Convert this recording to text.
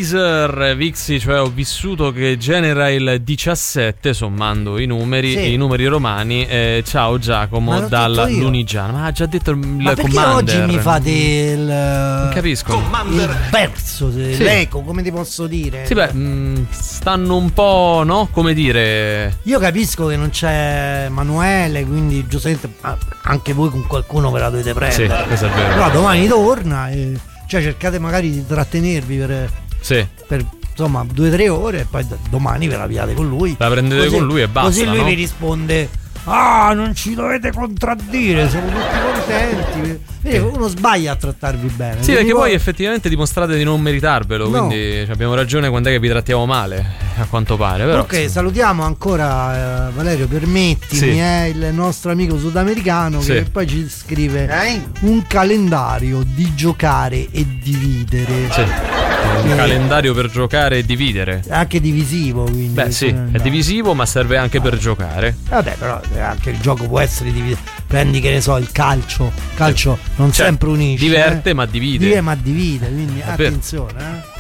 Weezer, Vixi, cioè ho vissuto, che genera il 17 sommando i numeri romani. Ciao Giacomo dalla Lunigiana. Ma ha già detto il perché Commander. oggi mi fate il non capisco. il verso, l'eco, come ti posso dire? Sì, beh, stanno un po', no? Come dire. Io capisco che non c'è Emanuele, quindi giustamente anche voi con qualcuno ve la dovete prendere. Sì, questo è vero. Però domani torna e cioè cercate magari di trattenervi per insomma 2-3 ore e poi domani ve la piate con lui. La prendete con lui e basta. Così lui no? vi risponde: non ci dovete contraddire, siamo tutti contenti. Uno sbaglia a trattarvi bene. Sì, perché poi effettivamente dimostrate di non meritarvelo. No. Quindi abbiamo ragione quando è che vi trattiamo male, a quanto pare. Però, ok, salutiamo ancora Valerio, permettimi, il nostro amico sudamericano che poi ci scrive un calendario di giocare e dividere. Sì. Un calendario per giocare e dividere. È anche divisivo, quindi. Beh, sì, è divisivo, ma serve anche per giocare. Vabbè, però anche il gioco può essere diviso. Prendi, che ne so, il calcio non sempre unisce. Diverte, ma divide. Divide, quindi attenzione,